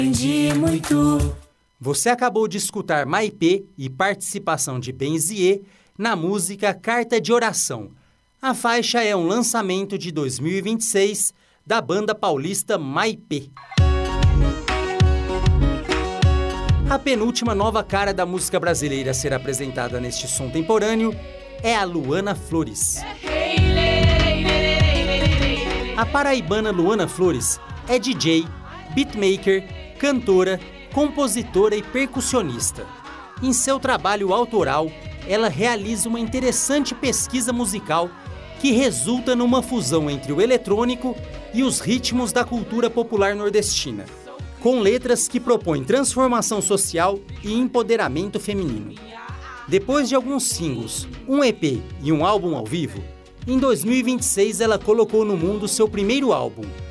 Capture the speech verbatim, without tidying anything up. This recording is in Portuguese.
Aprendi muito. Você acabou de escutar Maipê e participação de Benzier na música Carta de Oração. A faixa é um lançamento de dois mil e vinte e seis da banda paulista Maipê. A penúltima nova cara da música brasileira a ser apresentada neste som temporâneo é a Luana Flores. A paraibana Luana Flores é D J, beatmaker, cantora, compositora e percussionista. Em seu trabalho autoral, ela realiza uma interessante pesquisa musical que resulta numa fusão entre o eletrônico e os ritmos da cultura popular nordestina, com letras que propõem transformação social e empoderamento feminino. Depois de alguns singles, um E P e um álbum ao vivo, em dois mil e vinte e seis ela colocou no mundo seu primeiro álbum,